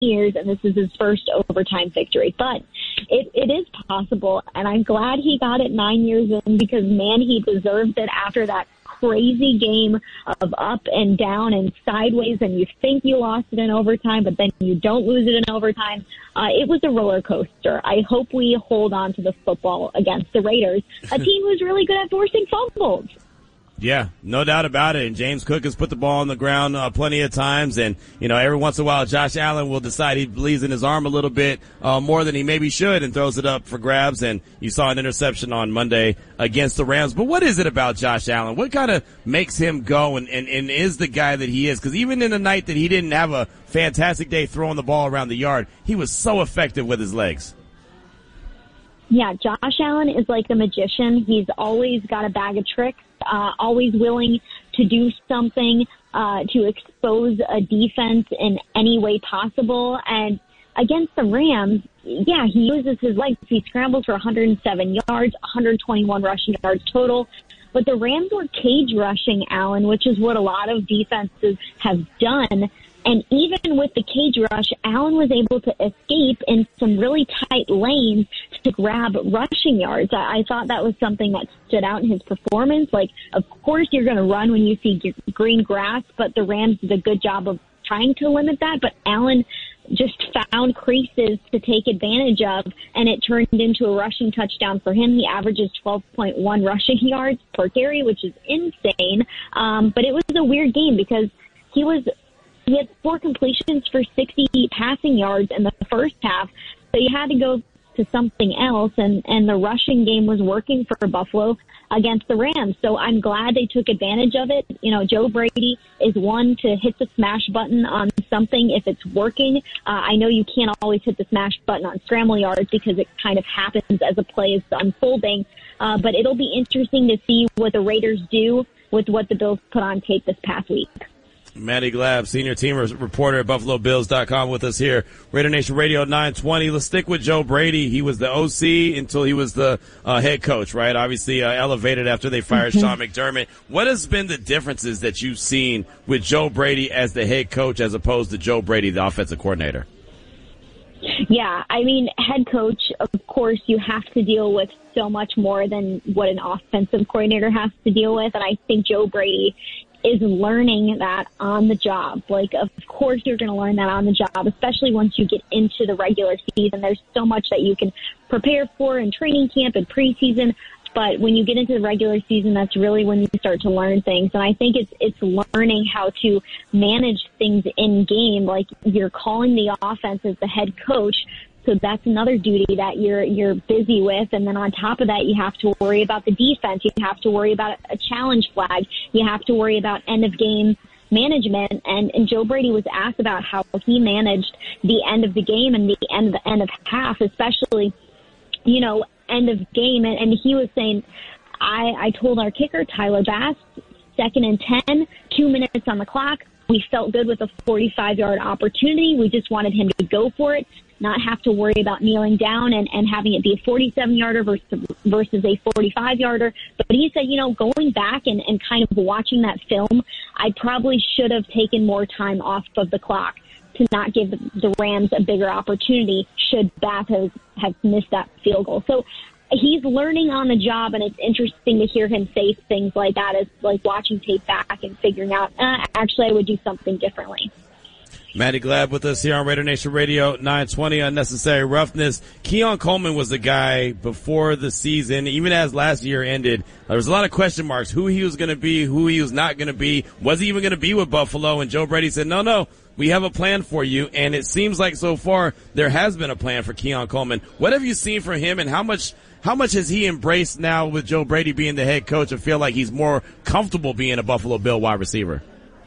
years, and this is his first overtime victory. But it is possible, and I'm glad he got it 9 years in because, man, he deserves it after that crazy game of up and down and sideways, and you think you lost it in overtime, but then you don't lose it in overtime. It was a roller coaster. I hope we hold on to the football against the Raiders, a team who's really good at forcing fumbles. Yeah, no doubt about it. And James Cook has put the ball on the ground plenty of times. And, every once in a while, Josh Allen will decide he believes in his arm a little bit more than he maybe should and throws it up for grabs. And you saw an interception on Monday against the Rams. But what is it about Josh Allen? What kind of makes him go and is the guy that he is? Because even in a night that he didn't have a fantastic day throwing the ball around the yard, he was so effective with his legs. Yeah, Josh Allen is like a magician. He's always got a bag of tricks. Always willing to do something to expose a defense in any way possible. And against the Rams, yeah, he uses his legs. He scrambles for 107 yards, 121 rushing yards total. But the Rams were cage rushing Allen, which is what a lot of defenses have done. And even with the cage rush, Allen was able to escape in some really tight lanes to grab rushing yards. I thought that was something that stood out in his performance. Like, of course you're going to run when you see green grass, but the Rams did a good job of trying to limit that. But Allen just found creases to take advantage of, and it turned into a rushing touchdown for him. He averages 12.1 rushing yards per carry, which is insane. But it was a weird game because he had 4 completions for 60 passing yards in the first half, so you had to go to something else, and the rushing game was working for Buffalo against the Rams. So I'm glad they took advantage of it. Joe Brady is one to hit the smash button on something if it's working. I know you can't always hit the smash button on scramble yards because it kind of happens as a play is unfolding, but it'll be interesting to see what the Raiders do with what the Bills put on tape this past week. Maddie Glab, senior team reporter at BuffaloBills.com with us here. Raider Nation Radio 920. Let's stick with Joe Brady. He was the OC until he was the head coach, right? Obviously elevated after they fired Sean McDermott. What has been the differences that you've seen with Joe Brady as the head coach as opposed to Joe Brady, the offensive coordinator? Yeah, I mean, head coach, of course, you have to deal with so much more than what an offensive coordinator has to deal with. And I think Joe Brady is learning that on the job. Like, of course you're going to learn that on the job, especially once you get into the regular season. There's so much that you can prepare for in training camp and preseason. But when you get into the regular season, that's really when you start to learn things. And I think it's learning how to manage things in game. Like, you're calling the offense as the head coach. So that's another duty that you're busy with. And then on top of that, you have to worry about the defense. You have to worry about a challenge flag. You have to worry about end of game management. And Joe Brady was asked about how he managed the end of the game and the end of half, especially, end of game. And he was saying, I told our kicker, Tyler Bass, 2nd and 10, 2 minutes on the clock. We felt good with a 45-yard opportunity. We just wanted him to go for it, not have to worry about kneeling down and having it be a 47-yarder versus a 45-yarder. But he said, going back and kind of watching that film, I probably should have taken more time off of the clock to not give the Rams a bigger opportunity should Bath have missed that field goal. So he's learning on the job, and it's interesting to hear him say things like that, as like watching tape back and figuring out, actually I would do something differently. Maddie Glab with us here on Raider Nation Radio 920. Unnecessary roughness. Keon Coleman was the guy before the season, even as last year ended. There was a lot of question marks, who he was going to be, who he was not going to be. Was he even going to be with Buffalo? And Joe Brady said, no, we have a plan for you. And it seems like so far there has been a plan for Keon Coleman. What have you seen from him, and how much has he embraced now with Joe Brady being the head coach and feel like he's more comfortable being a Buffalo Bill wide receiver?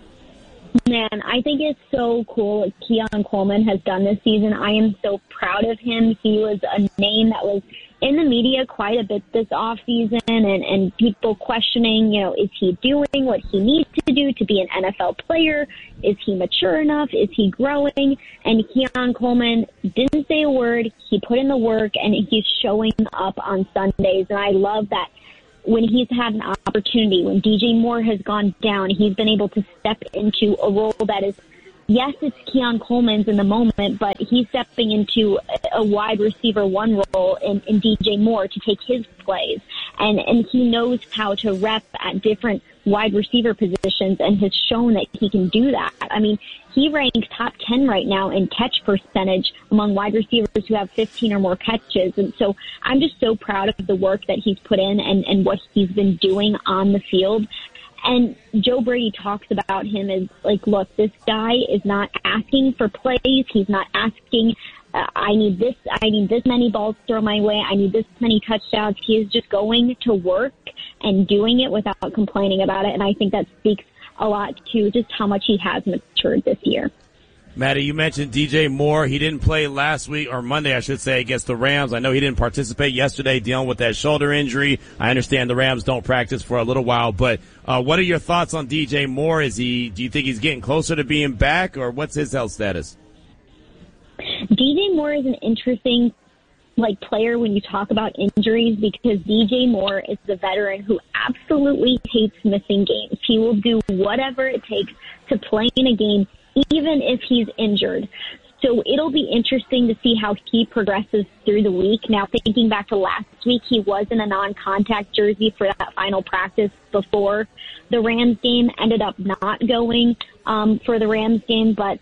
Man, I think it's so cool what Keon Coleman has done this season. I am so proud of him. He was a name that was in the media quite a bit this offseason, and people questioning, is he doing what he needs to do to be an NFL player? Is he mature enough? Is he growing? And Keon Coleman didn't say a word. He put in the work, and he's showing up on Sundays. And I love that. When he's had an opportunity, when DJ Moore has gone down, he's been able to step into a role that is yes, it's Keon Coleman's in the moment, but he's stepping into a wide receiver one role in DJ Moore to take his plays. And he knows how to rep at different wide receiver positions and has shown that he can do that. I mean, he ranks top 10 right now in catch percentage among wide receivers who have 15 or more catches. And so I'm just so proud of the work that he's put in and what he's been doing on the field. And Joe Brady talks about him as like, look, this guy is not asking for plays. He's not asking, I need this many balls thrown my way. I need this many touchdowns. He is just going to work and doing it without complaining about it. And I think that speaks a lot to just how much he has matured this year. Maddie, you mentioned DJ Moore. He didn't play last week, or Monday, I should say, against the Rams. I know he didn't participate yesterday dealing with that shoulder injury. I understand the Rams don't practice for a little while, but what are your thoughts on DJ Moore? Do you think he's getting closer to being back, or what's his health status? DJ Moore is an interesting player when you talk about injuries, because DJ Moore is the veteran who absolutely hates missing games. He will do whatever it takes to play in a game, even if he's injured. So it'll be interesting to see how he progresses through the week. Now, thinking back to last week, he was in a non-contact jersey for that final practice before the Rams game, ended up not going for the Rams game, but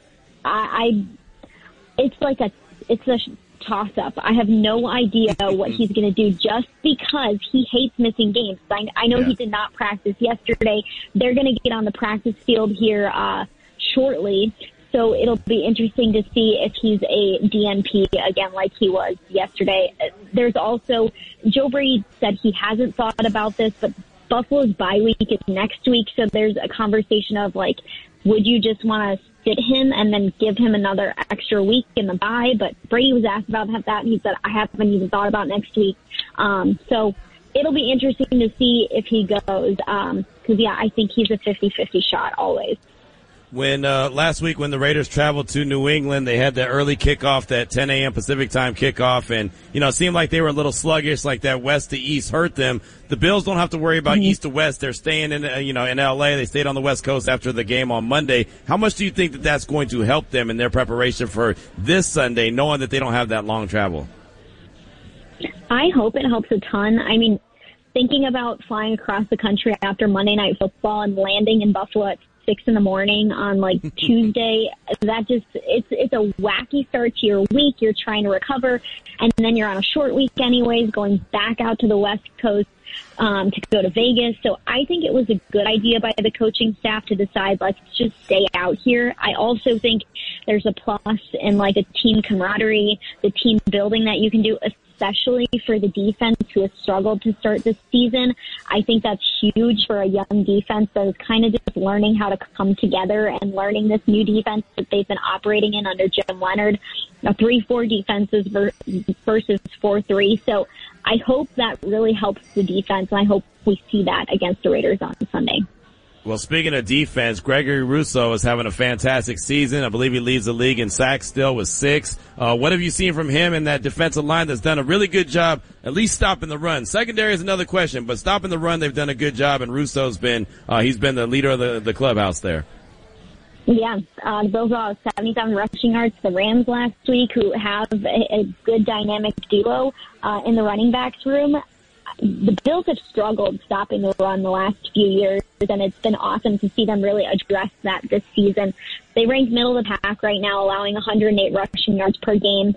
it's a toss-up. I have no idea what he's going to do just because he hates missing games. I know He did not practice yesterday. They're going to get on the practice field here shortly, so it'll be interesting to see if he's a DNP again like he was yesterday. There's also, Joe Brady said he hasn't thought about this, but Buffalo's bye week is next week, so there's a conversation of would you just want to sit him and then give him another extra week in the bye? But Brady was asked about that, and he said, I haven't even thought about next week. So it'll be interesting to see if he goes, because, I think he's a 50-50 shot always. When last week when the Raiders traveled to New England, they had that early kickoff, that 10 a.m. Pacific time kickoff, and it seemed like they were a little sluggish, like that west to east hurt them. The Bills don't have to worry about east to west. They're staying in in L.A. They stayed on the West Coast after the game on Monday. How much do you think that that's going to help them in their preparation for this Sunday, knowing that they don't have that long travel? I hope it helps a ton. I mean, thinking about flying across the country after Monday Night Football and landing in Buffalo at 6 a.m. on Tuesday, it's a wacky start to your week. You're trying to recover, and then you're on a short week anyways, going back out to the West Coast to go to Vegas. So I think it was a good idea by the coaching staff to decide, let's just stay out here. I also think there's a plus in a team camaraderie, the team building that you can do, especially for the defense who has struggled to start this season. I think that's huge for a young defense that is kind of just learning how to come together and learning this new defense that they've been operating in under Jim Leonard, 3-4 defenses versus 4-3. So I hope that really helps the defense, and I hope we see that against the Raiders on Sunday. Well, speaking of defense, Gregory Rousseau is having a fantastic season. I believe he leads the league in sacks still with 6. What have you seen from him in that defensive line that's done a really good job, at least stopping the run? Secondary is another question, but stopping the run, they've done a good job, and Rousseau's been, he's been the leader of the clubhouse there. Yeah, the Bills lost 77 rushing yards to the Rams last week, who have a good dynamic duo in the running backs room. The Bills have struggled stopping the run the last few years, and it's been awesome to see them really address that this season. They rank middle of the pack right now, allowing 108 rushing yards per game,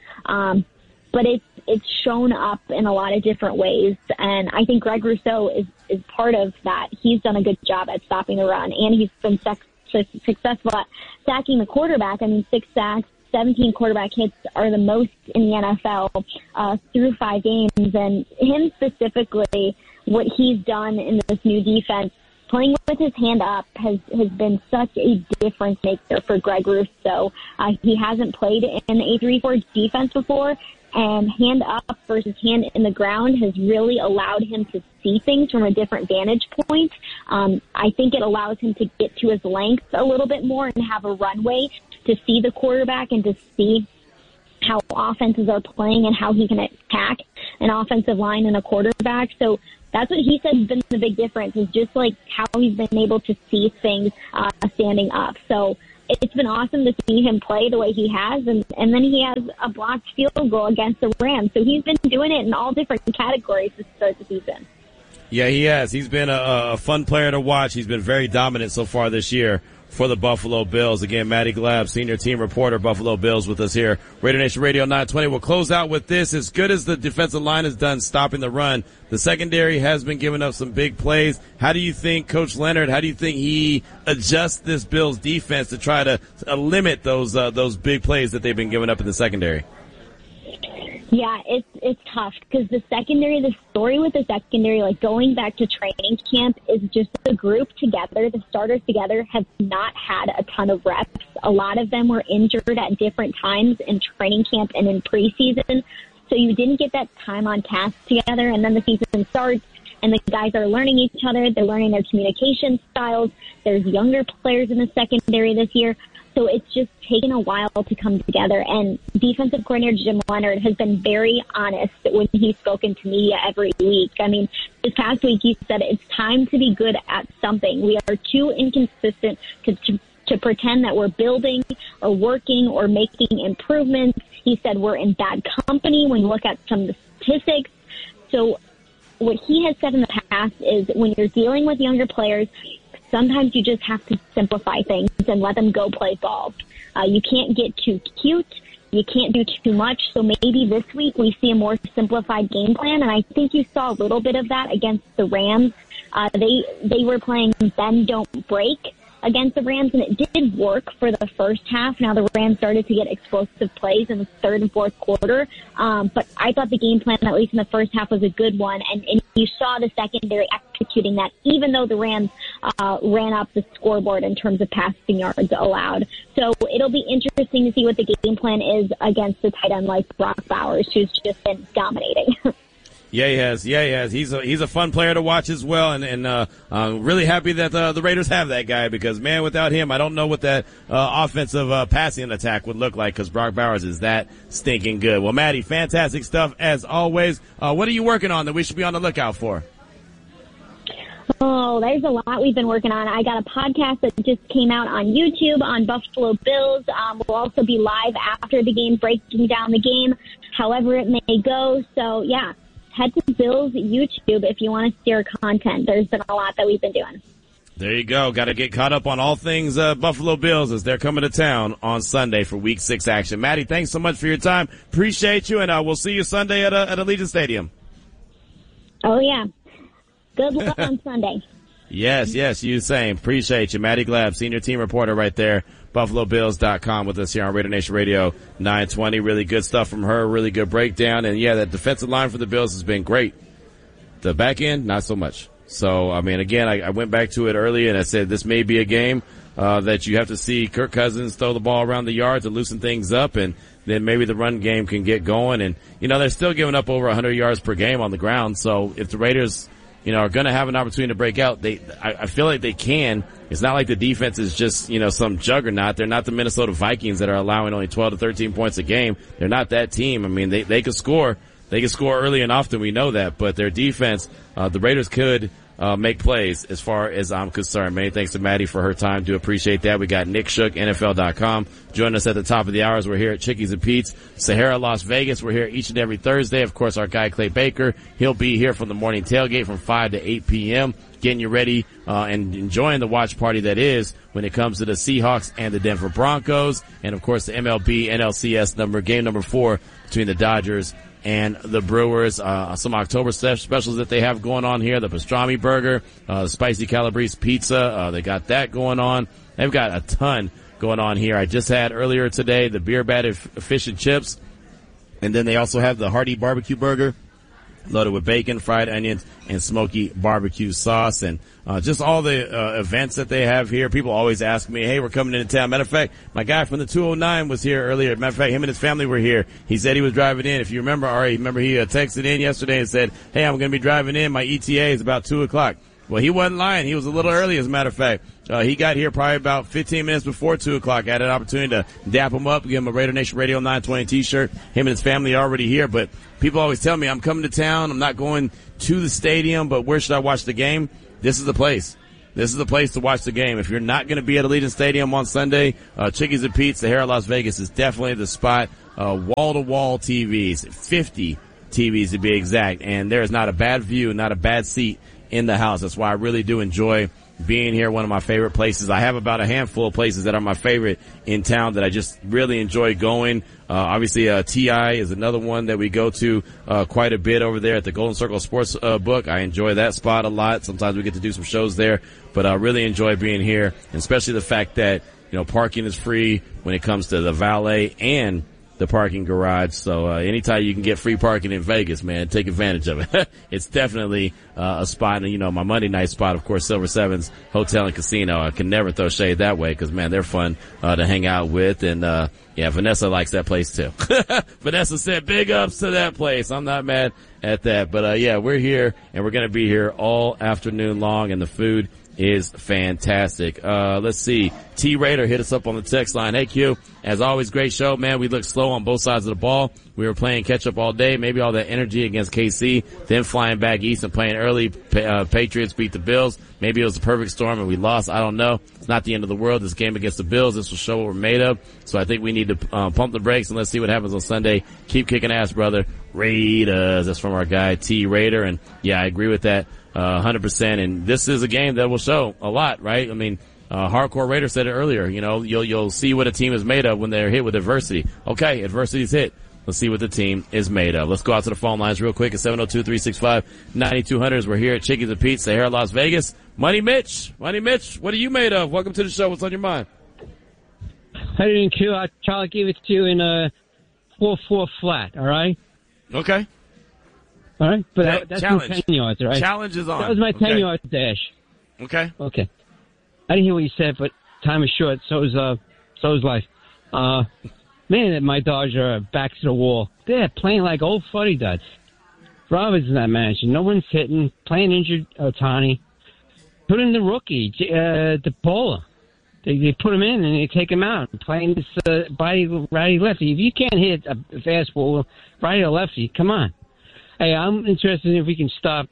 but it's shown up in a lot of different ways, and I think Greg Rousseau is part of that. He's done a good job at stopping the run, and he's been successful at sacking the quarterback. 6 sacks. 17 quarterback hits are the most in the NFL through 5 games. And him specifically, what he's done in this new defense, playing with his hand up, has been such a difference maker for Greg Rousseau. He hasn't played in a 3-4 defense before, and hand up versus hand in the ground has really allowed him to see things from a different vantage point. I think it allows him to get to his length a little bit more and have a runway to see the quarterback and to see how offenses are playing and how he can attack an offensive line and a quarterback. So that's what he said has been the big difference, is just how he's been able to see things standing up. So it's been awesome to see him play the way he has, and then he has a blocked field goal against the Rams. So he's been doing it in all different categories to start the season. Yeah, he has. He's been a fun player to watch. He's been very dominant so far this year for the Buffalo Bills. Again, Maddie Glab, senior team reporter, Buffalo Bills, with us here. Raider Nation Radio 920. We'll close out with this. As good as the defensive line has done stopping the run, the secondary has been giving up some big plays. How do you think Coach Leonard, how do you think he adjusts this Bills defense to try to limit those big plays that they've been giving up in the secondary? Yeah, it's tough because the story with the secondary, like going back to training camp, is just the group together, the starters together have not had a ton of reps. A lot of them were injured at different times in training camp and in preseason. So you didn't get that time on task together, and then the season starts and the guys are learning each other. They're learning their communication styles. There's younger players in the secondary this year. So it's just taken a while to come together. And defensive coordinator Jim Leonard has been very honest when he's spoken to media every week. I mean, this past week he said it's time to be good at something. We are too inconsistent to pretend that we're building or working or making improvements. He said we're in bad company when you look at some of the statistics. So what he has said in the past is when you're dealing with younger players, sometimes you just have to simplify things and let them go play ball. You can't get too cute. You can't do too much. So maybe this week we see a more simplified game plan. And I think you saw a little bit of that against the Rams. They were playing bend, don't break against the Rams, and it did work for the first half. Now the Rams started to get explosive plays in the third and fourth quarter. But I thought the game plan, at least in the first half, was a good one. And you saw the secondary executing that, even though the Rams ran up the scoreboard in terms of passing yards allowed. So it'll be interesting to see what the game plan is against the tight end like Brock Bowers, who's just been dominating. Yeah, he has. He's a fun player to watch as well, and really happy that the Raiders have that guy because, man, without him, I don't know what that offensive passing attack would look like because Brock Bowers is that stinking good. Well, Maddie, fantastic stuff as always. What are you working on that we should be on the lookout for? Oh, there's a lot we've been working on. I got a podcast that just came out on YouTube on Buffalo Bills. We'll also be live after the game, breaking down the game, however it may go. So, yeah. Head to Bills YouTube if you want to see our content. There's been a lot that we've been doing. There you go. Got to get caught up on all things Buffalo Bills as they're coming to town on Sunday for Week 6 action. Maddie, thanks so much for your time. Appreciate you, and we'll see you Sunday at Allegiant Stadium. Oh, yeah. Good luck on Sunday. Yes, you same. Appreciate you. Maddie Glab, senior team reporter right there, BuffaloBills.com with us here on Raider Nation Radio 920. Really good stuff from her, really good breakdown. And yeah, that defensive line for the Bills has been great. The back end, not so much. So, I mean, again, I went back to it earlier and I said this may be a game that you have to see Kirk Cousins throw the ball around the yard to loosen things up, and then maybe the run game can get going. And, you know, they're still giving up over 100 yards per game on the ground. So if the Raiders, you know, are going to have an opportunity to break out, I feel like they can. It's not like the defense is just, you know, some juggernaut. They're not the Minnesota Vikings that are allowing only 12 to 13 points a game. They're not that team. I mean, they could score. They can score early and often, we know that, but their defense, the Raiders could make plays as far as I'm concerned. Many thanks to Maddie for her time. Do appreciate that. We got Nick Shook, NFL.com. Join us at the top of the hours. We're here at Chickies and Pete's, Sahara, Las Vegas. We're here each and every Thursday. Of course, our guy Clay Baker, he'll be here from the morning tailgate from 5 to 8 p.m., getting you ready and enjoying the watch party that is when it comes to the Seahawks and the Denver Broncos. And, of course, the MLB NLCS game number 4 between the Dodgers and the Brewers. Some October specials that they have going on here. The pastrami burger, the spicy calabrese pizza. They got that going on. They've got a ton going on here. I just had earlier today the beer batted fish and chips. And then they also have the hearty barbecue burger, loaded with bacon, fried onions, and smoky barbecue sauce. And just all the events that they have here. People always ask me, hey, we're coming into town. Matter of fact, my guy from the 209 was here earlier. Matter of fact, him and his family were here. He said he was driving in. If you remember, Ari, he texted in yesterday and said, hey, I'm going to be driving in. My ETA is about 2 o'clock. Well, he wasn't lying. He was a little early, as a matter of fact. He got here probably about 15 minutes before 2 o'clock. I had an opportunity to dap him up, give him a Raider Nation Radio 920 t-shirt. Him and his family are already here, but people always tell me I'm coming to town. I'm not going to the stadium, but where should I watch the game? This is the place. this is the place to watch the game. If you're not going to be at Allegiant Stadium on Sunday, Chickies and Pete's, the Hair of Las Vegas is definitely the spot. Wall-to-wall TVs, 50 TVs to be exact, and there is not a bad view, not a bad seat in the house. That's why I really do enjoy being here. One of my favorite places. I have about a handful of places that are my favorite in town that I just really enjoy going. Obviously, TI is another one that we go to quite a bit over there at the Golden Circle Sports Book. I enjoy that spot a lot. Sometimes we get to do some shows there, but I really enjoy being here, and especially the fact that, you know, parking is free when it comes to the valet and the parking garage. So anytime you can get free parking in Vegas, man, take advantage of it. It's definitely a spot. And, you know, my Monday night spot, of course, Silver Sevens Hotel and Casino. I can never throw shade that way because, man, they're fun to hang out with. And yeah, Vanessa likes that place too. Vanessa said big ups to that place. I'm not mad at that. But yeah, we're here and we're going to be here all afternoon long, and the food is fantastic. Let's see. T Raider hit us up on the text line. Hey Q, as always, great show, man. We looked slow on both sides of the ball. We were playing catch up all day. Maybe all that energy against KC, then flying back east and playing early. Patriots beat the Bills. Maybe it was the perfect storm and we lost. I don't know. It's not the end of the world. This game against the Bills, this will show what we're made of. So I think we need to pump the brakes and let's see what happens on Sunday. Keep kicking ass, brother. Raiders. That's from our guy T Raider. And yeah, I agree with that 100%. And this is a game that will show a lot, right? I mean, Hardcore Raider said it earlier. You know, you'll see what a team is made of when they're hit with adversity. Okay, adversity's hit. Let's see what the team is made of. Let's go out to the phone lines real quick at 702-365-9200. We're here at Chickies and Pete's, the Hair of Las Vegas. Money Mitch, what are you made of? Welcome to the show. What's on your mind? I didn't Q. I try to give it to you in a 4-4 flat. All right. Okay. All right, but that's challenge. my 10 yards, right? Challenge is on. That was my 10-yard dash. Okay. Okay. I didn't hear what you said, but time is short. So is life. Man, my Dodgers are back to the wall. They're playing like old fuddy-dudds. Roberts is not managing. No one's hitting. Playing injured Ohtani. Put in the rookie, DePaula. They put him in and they take him out. Playing this righty lefty. If you can't hit a fastball righty or lefty, come on. Hey, I'm interested in if we can stop.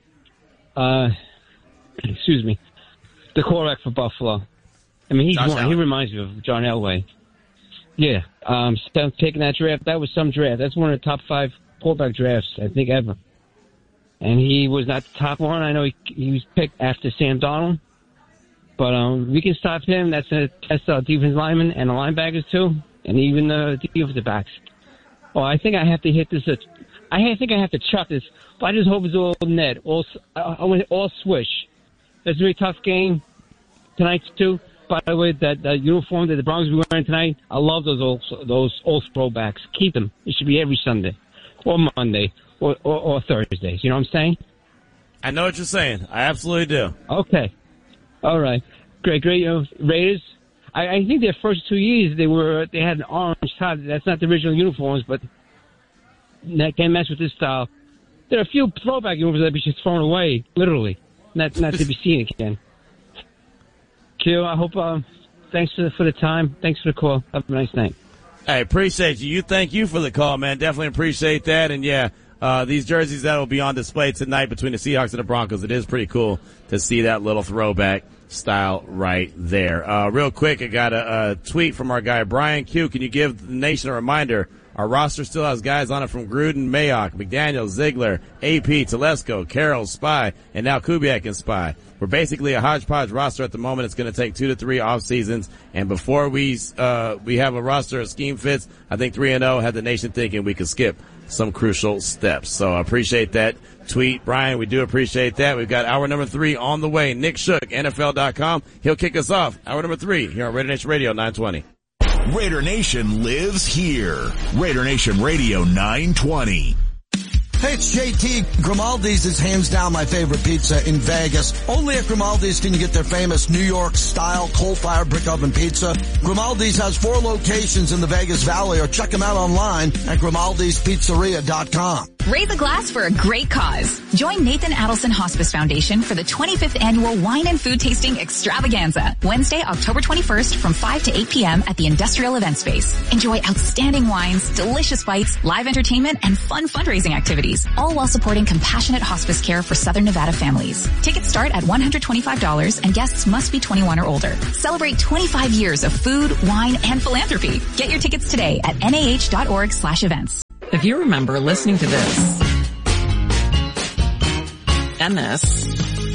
Excuse me. The quarterback for Buffalo. I mean, he reminds me of John Elway. Yeah. So taking that draft, that was some draft. That's one of the top 5 quarterback drafts, I think, ever. And he was not the top one. I know he was picked after Sam Darnold. But we can stop him. That's a test our defensive linemen and the linebackers, too. And even the defensive backs. Well, I think I have to hit this. I think I have to chuck this. But I just hope it's all net. All swish. That's a very tough game tonight, too. By the way, that uniform that the Broncos will be wearing tonight, I love those old throwbacks. Keep them. It should be every Sunday or Monday or Thursdays. You know what I'm saying? I know what you're saying. I absolutely do. Okay. All right. Great. Raiders. I think their first 2 years they had an orange top. That's not the original uniforms, but that can't mess with this style. There are a few throwback uniforms that be just thrown away, literally, not to be seen again. Q, I hope. Thanks for the time. Thanks for the call. Have a nice night. Hey, appreciate you. Thank you for the call, man. Definitely appreciate that. And yeah, these jerseys that will be on display tonight between the Seahawks and the Broncos. It is pretty cool to see that little throwback style right there. Real quick, I got a tweet from our guy Brian Q. Can you give the nation a reminder? Our roster still has guys on it from Gruden, Mayock, McDaniel, Ziegler, AP, Telesco, Carroll, Spy, and now Kubiak and Spy. We're basically a hodgepodge roster at the moment. It's going to take 2 to 3 off seasons. And before we have a roster of scheme fits, I think 3-0 had the nation thinking we could skip some crucial steps. So I appreciate that tweet, Brian. We do appreciate that. We've got hour number 3 on the way. Nick Shook, NFL.com. He'll kick us off. Hour number 3 here on Raider Nation Radio 920. Raider Nation lives here. Raider Nation Radio 920. Hey, it's JT. Grimaldi's is hands down my favorite pizza in Vegas. Only at Grimaldi's can you get their famous New York style coal-fired brick oven pizza. Grimaldi's has 4 locations in the Vegas Valley, or check them out online at Grimaldi'sPizzeria.com. Raise a glass for a great cause. Join Nathan Adelson Hospice Foundation for the 25th Annual Wine and Food Tasting Extravaganza, Wednesday, October 21st from 5 to 8 p.m. at the Industrial Event Space. Enjoy outstanding wines, delicious bites, live entertainment, and fun fundraising activities, all while supporting compassionate hospice care for Southern Nevada families. Tickets start at $125 and guests must be 21 or older. Celebrate 25 years of food, wine, and philanthropy. Get your tickets today at nah.org/events. If you remember listening to this, and this,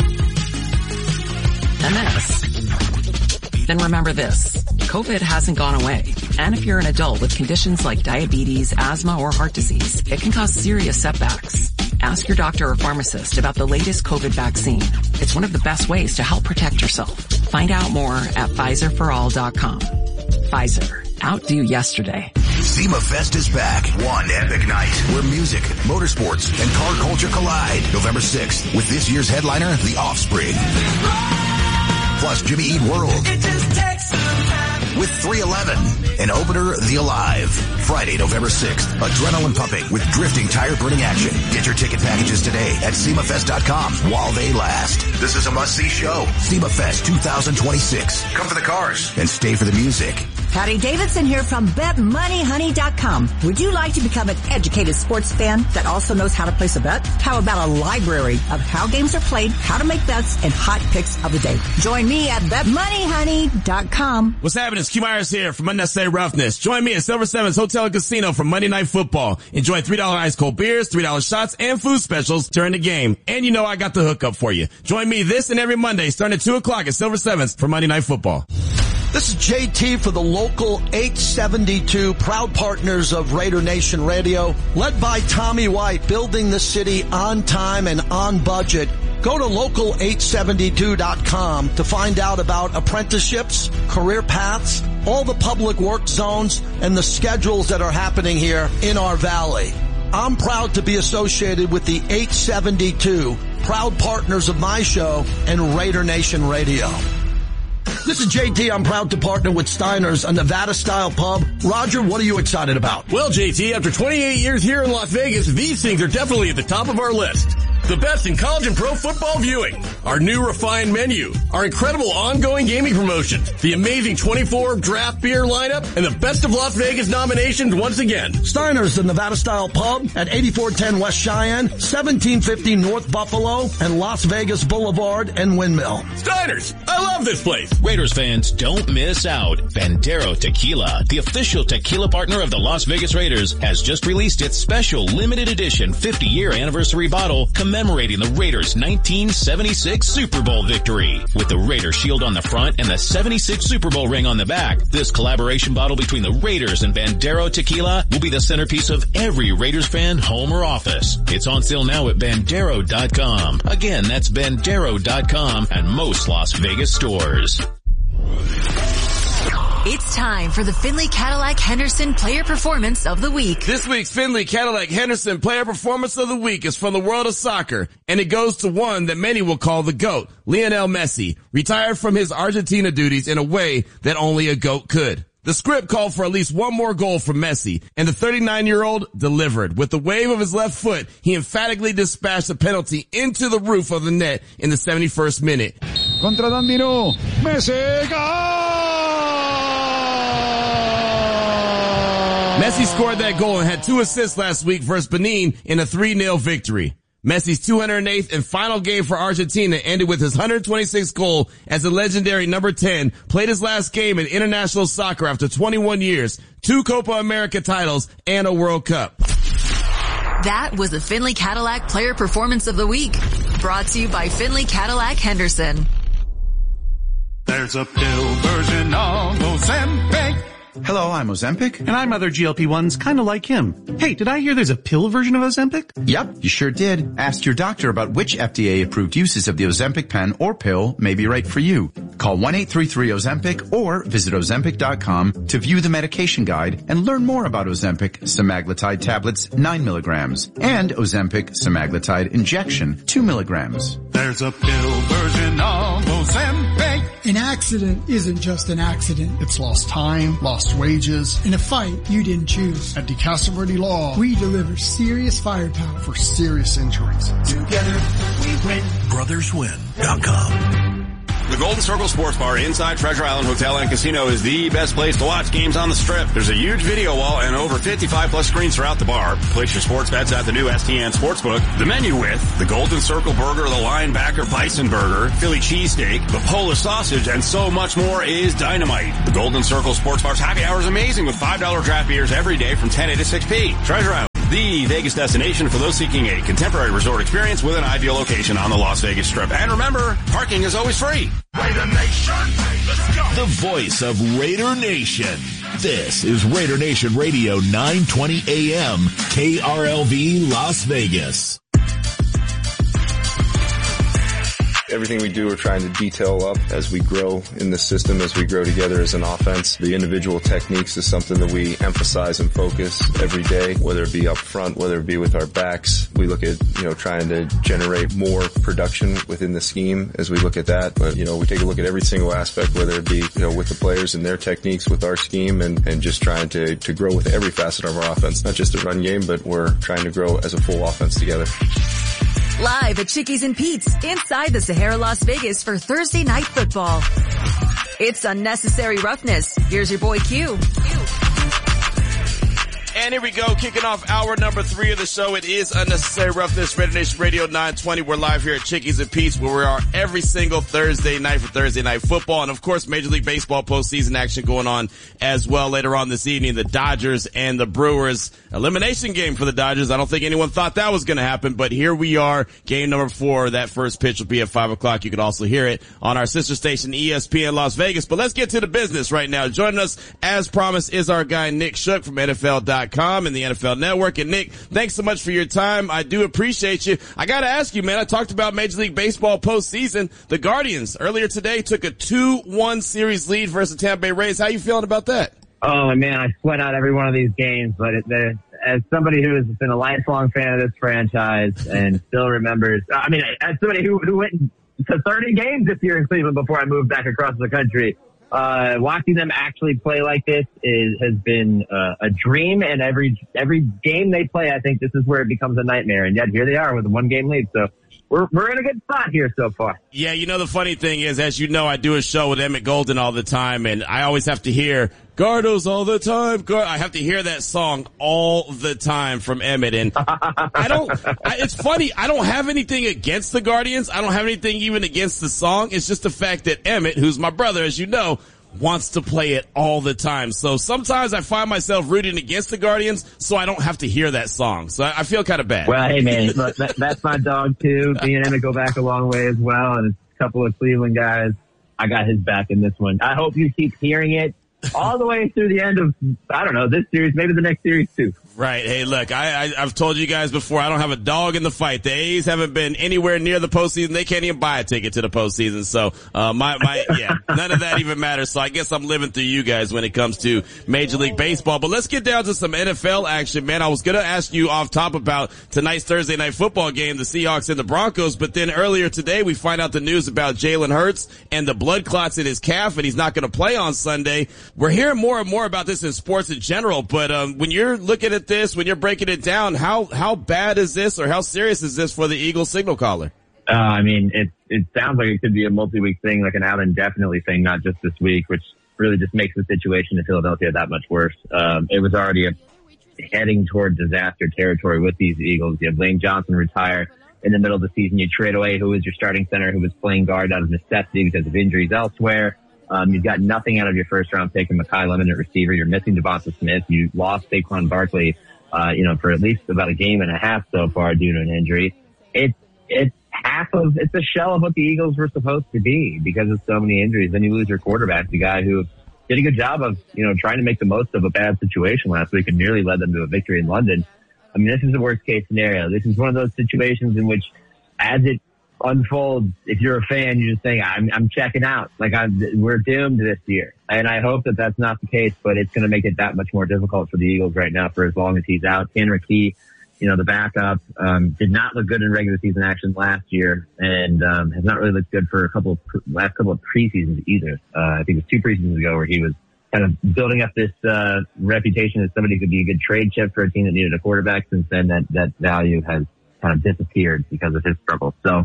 then remember this. COVID hasn't gone away. And if you're an adult with conditions like diabetes, asthma, or heart disease, it can cause serious setbacks. Ask your doctor or pharmacist about the latest COVID vaccine. It's one of the best ways to help protect yourself. Find out more at PfizerForAll.com. Pfizer. Outdo yesterday. SEMA Fest is back. One epic night where music, motorsports, and car culture collide. November 6th with this year's headliner, The Offspring. Plus Jimmy Eat World. With 311, an opener, The Alive. Friday, November 6th, adrenaline pumping with drifting, tire-burning action. Get your ticket packages today at SEMAFest.com while they last. This is a must-see show. SEMA Fest 2026. Come for the cars and stay for the music. Patty Davidson here from BetMoneyHoney.com. Would you like to become an educated sports fan that also knows how to place a bet? How about a library of how games are played, how to make bets, and hot picks of the day? Join me at BetMoneyHoney.com. What's happening? It's Q Myers here from Unnecessary Roughness. Join me at Silver Sevens Hotel and Casino for Monday Night Football. Enjoy $3 ice cold beers, $3 shots, and food specials during the game. And you know I got the hookup for you. Join me this and every Monday starting at 2 o'clock at Silver Sevens for Monday Night Football. This is JT for the Local 872, proud partners of Raider Nation Radio, led by Tommy White, building the city on time and on budget. Go to local872.com to find out about apprenticeships, career paths, all the public work zones, and the schedules that are happening here in our valley. I'm proud to be associated with the 872, proud partners of my show and Raider Nation Radio. This is JT. I'm proud to partner with Steiner's, a Nevada-style pub. Roger, what are you excited about? Well, JT, after 28 years here in Las Vegas, these things are definitely at the top of our list. The best in college and pro football viewing, our new refined menu, our incredible ongoing gaming promotions, the amazing 24 draft beer lineup, and the Best of Las Vegas nominations once again. Steiner's, the Nevada-style pub at 8410 West Cheyenne, 1750 North Buffalo, and Las Vegas Boulevard and Windmill. Steiner's, I love this place. Raiders fans, don't miss out. Bandero Tequila, the official tequila partner of the Las Vegas Raiders, has just released its special limited edition 50-year anniversary bottle commemorating the Raiders' 1976 Super Bowl victory. With the Raider shield on the front and the 76 Super Bowl ring on the back, this collaboration bottle between the Raiders and Bandero Tequila will be the centerpiece of every Raiders fan home or office. It's on sale now at Bandero.com. Again, that's Bandero.com and most Las Vegas stores. It's time for the Findlay Cadillac Henderson Player Performance of the Week. This week's Findlay Cadillac Henderson Player Performance of the Week is from the world of soccer, and it goes to one that many will call the GOAT, Lionel Messi, retired from his Argentina duties in a way that only a GOAT could. The script called for at least one more goal from Messi, and the 39-year-old delivered. With the wave of his left foot, he emphatically dispatched a penalty into the roof of the net in the 71st minute. Contra Dandino, Messi, goal! Messi scored that goal and had 2 assists last week versus Benin in a 3-0 victory. Messi's 208th and final game for Argentina ended with his 126th goal as the legendary number 10 played his last game in international soccer after 21 years, 2 Copa America titles, and a World Cup. That was the Findlay Cadillac Player Performance of the Week, brought to you by Findlay Cadillac Henderson. There's a pill version of Ozempic. Hello, I'm Ozempic. And I'm other GLP-1s kind of like him. Hey, did I hear there's a pill version of Ozempic? Yep, you sure did. Ask your doctor about which FDA-approved uses of the Ozempic pen or pill may be right for you. Call 1-833-OZEMPIC or visit Ozempic.com to view the medication guide and learn more about Ozempic semaglutide tablets 9 milligrams and Ozempic semaglutide injection 2 milligrams. There's a pill version of Ozempic. An accident isn't just an accident. It's lost time, lost wages. In a fight you didn't choose. At DeCastro Law, we deliver serious firepower for serious injuries. Together we win. BrothersWin.com. The Golden Circle Sports Bar inside Treasure Island Hotel and Casino is the best place to watch games on the Strip. There's a huge video wall and over 55 plus screens throughout the bar. Place your sports bets at the new STN Sportsbook. The menu with the Golden Circle Burger, the Linebacker Bison Burger, Philly Cheesesteak, the Polish Sausage, and so much more is dynamite. The Golden Circle Sports Bar's happy hour is amazing with $5 draft beers every day from 10 a to 6p. Treasure Island, the Vegas destination for those seeking a contemporary resort experience with an ideal location on the Las Vegas Strip. And remember, parking is always free. Raider Nation, let's go. The voice of Raider Nation. This is Raider Nation Radio 920 AM, KRLV Las Vegas. Everything we do, we're trying to detail up as we grow in the system, as we grow together as an offense. The individual techniques is something that we emphasize and focus every day, whether it be up front, whether it be with our backs. We look at, trying to generate more production within the scheme as we look at that. But, we take a look at every single aspect, whether it be, with the players and their techniques, with our scheme, and just trying to grow with every facet of our offense. Not just the run game, but we're trying to grow as a full offense together. Live at Chickies and Pete's inside the Sahara Las Vegas for Thursday Night Football. It's Unnecessary Roughness. Here's your boy Q. And here we go, kicking off hour number 3 of the show. It is Unnecessary Roughness, Raider Nation Radio 920. We're live here at Chickies and Pete's, where we are every single Thursday night for Thursday Night Football. And of course, Major League Baseball postseason action going on as well later on this evening. The Dodgers and the Brewers elimination game for the Dodgers. I don't think anyone thought that was going to happen, but here we are, game number 4. That first pitch will be at 5 o'clock. You can also hear it on our sister station, ESPN Las Vegas. But let's get to the business right now. Joining us, as promised, is our guy Nick Shook from NFL.com and the NFL Network. And Nick, thanks so much for your time. I do appreciate you. I got to ask you, man, I talked about Major League Baseball postseason. The Guardians earlier today took a 2-1 series lead versus the Tampa Bay Rays. How you feeling about that? Oh, man, I sweat out every one of these games, but as somebody who has been a lifelong fan of this franchise and still remembers, as somebody who went to 30 games this year in Cleveland before I moved back across the country, watching them actually play like this has been a dream, and every game they play, I think this is where it becomes a nightmare. And yet here they are with a 1-game lead. So we're in a good spot here so far. Yeah, the funny thing is, as you know, I do a show with Emmett Golden all the time, and I always have to hear Gardos all the time. I have to hear that song all the time from Emmett, and it's funny, I don't have anything against the Guardians. I don't have anything even against the song. It's just the fact that Emmett, who's my brother, as you know, wants to play it all the time. So sometimes I find myself rooting against the Guardians so I don't have to hear that song. So I feel kind of bad. Well, hey man, look, that's my dog too. Me and Emmett go back a long way as well, and a couple of Cleveland guys. I got his back in this one. I hope you keep hearing it all the way through the end of, this series, maybe the next series too. Right. Hey, look, I've told you guys before, I don't have a dog in the fight. The A's haven't been anywhere near the postseason. They can't even buy a ticket to the postseason. So, none of that even matters. So I guess I'm living through you guys when it comes to Major League Baseball. But let's get down to some NFL action, man. I was going to ask you off top about tonight's Thursday Night Football game, the Seahawks and the Broncos. But then earlier today, we find out the news about Jalen Hurts and the blood clots in his calf, and he's not going to play on Sunday. We're hearing more and more about this in sports in general. But, when you're looking at this, when you're breaking it down, how bad is this, or how serious is this for the Eagles signal caller? It sounds like it could be a multi-week thing, like an out indefinitely thing, not just this week, which really just makes the situation in Philadelphia that much worse. It was already heading toward disaster territory with these Eagles. You have Lane Johnson retire in the middle of the season. You trade away who was your starting center, who was playing guard out of necessity because of injuries elsewhere. You've got nothing out of your first round pick in Mekhi Lemon at receiver. You're missing Devonta Smith. You lost Saquon Barkley, for at least about a game and a half so far due to an injury. It's a shell of what the Eagles were supposed to be because of so many injuries. Then you lose your quarterback, the guy who did a good job of, trying to make the most of a bad situation last week and nearly led them to a victory in London. This is the worst case scenario. This is one of those situations in which, as it unfolds, if you're a fan, you're just saying, I'm checking out. We're doomed this year. And I hope that that's not the case, but it's going to make it that much more difficult for the Eagles right now for as long as he's out. Tanner McKee the backup, did not look good in regular season action last year, and has not really looked good for last couple of preseasons either. I think it was 2 preseasons ago where he was kind of building up this reputation as somebody who could be a good trade chip for a team that needed a quarterback. Since then, that value has kind of disappeared because of his struggles. So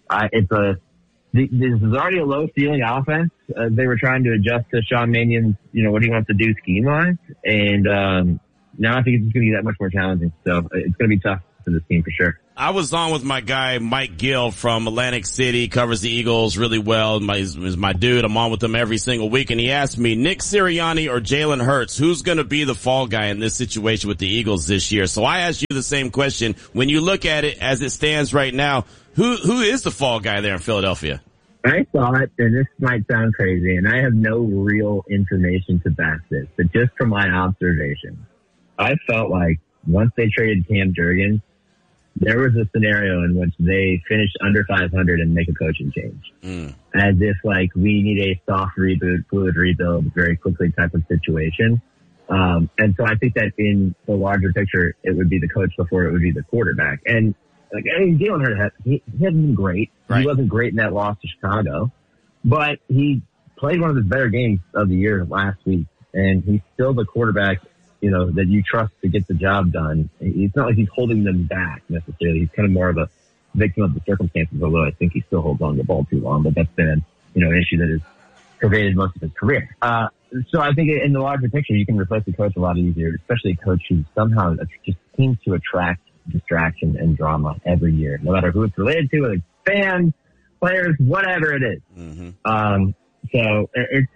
this is already a low ceiling offense. They were trying to adjust to Sean Mannion's, what he wants to do scheme-wise, and now I think it's just going to be that much more challenging. So it's going to be tough for this team for sure. I was on with my guy Mike Gill from Atlantic City, covers the Eagles really well. He's my dude. I'm on with him every single week, and he asked me, Nick Sirianni or Jalen Hurts, who's going to be the fall guy in this situation with the Eagles this year? So I asked you the same question. When you look at it as it stands right now, who is the fall guy there in Philadelphia? I thought, and this might sound crazy, and I have no real information to back this, but just from my observation, I felt like once they traded Cam Jurgens, there was a scenario in which they finished under 500 and make a coaching change. As if we need a soft reboot, fluid rebuild very quickly type of situation. And so I think that in the larger picture, it would be the coach before it would be the quarterback. And Jalen Hurts, he hasn't been great. Right. He wasn't great in that loss to Chicago, but he played one of his better games of the year last week, and he's still the quarterback that you trust to get the job done. It's not like he's holding them back necessarily. He's kind of more of a victim of the circumstances, although I think he still holds on to the ball too long, but that's been, an issue that has pervaded most of his career. So I think in the larger picture, you can replace the coach a lot easier, especially a coach who somehow just seems to attract distraction and drama every year, no matter who it's related to, whether it's fans, players, whatever it is. So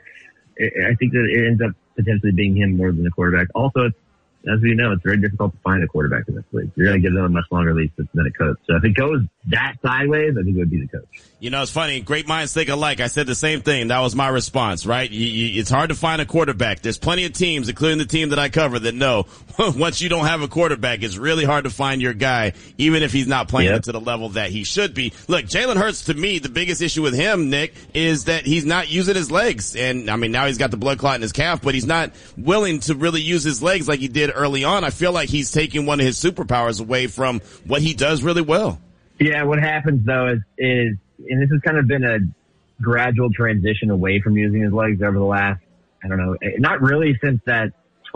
I think that it ends up potentially being him more than the quarterback. Also, as we know, it's very difficult to find a quarterback in this league. You're going to give them a much longer leash than a coach. So if it goes that sideways, I think it would be the coach. It's funny. Great minds think alike. I said the same thing. That was my response, right? It's hard to find a quarterback. There's plenty of teams, including the team that I cover, that know once you don't have a quarterback, it's really hard to find your guy, even if he's not playing to the level that he should be. Look, Jalen Hurts, to me, the biggest issue with him, Nick, is that he's not using his legs. And, now he's got the blood clot in his calf, but he's not willing to really use his legs like he did early on. I feel like he's taking one of his superpowers away from what he does really well. Yeah, what happens, though, is and this has kind of been a gradual transition away from using his legs over the last, not really since that